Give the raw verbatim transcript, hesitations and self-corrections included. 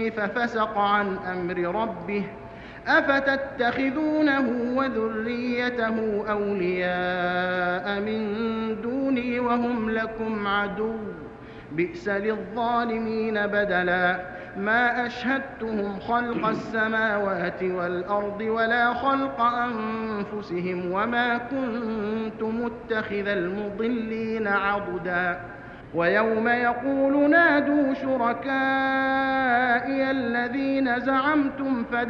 ففسق عن أمر ربه أفتتخذونه وذريته أولياء من دوني وهم لكم عدو بئس للظالمين بدلا ما أشهدتهم خلق السماوات والأرض ولا خلق أنفسهم وما كنت متخذ المضلين عضدا ويوم يقول نادوا شركائي الذين زعمتم